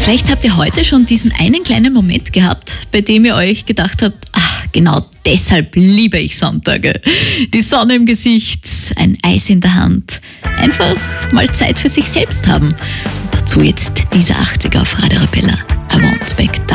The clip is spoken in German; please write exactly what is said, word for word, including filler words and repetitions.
Vielleicht habt ihr heute schon diesen einen kleinen Moment gehabt, bei dem ihr euch gedacht habt, ach, genau deshalb liebe ich Sonntage. Die Sonne im Gesicht, ein Eis in der Hand. Einfach mal Zeit für sich selbst haben. Und dazu jetzt dieser achtziger auf Radio Arabella. I Want Back